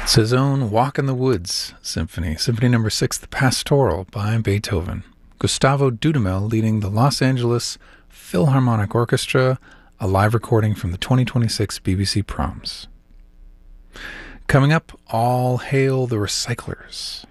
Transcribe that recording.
It's his own Walk in the Woods Symphony, Symphony Number 6, The Pastoral by Beethoven. Gustavo Dudamel leading the Los Angeles Philharmonic Orchestra, a live recording from the 2026 BBC Proms. Coming up, All Hail the Recyclers.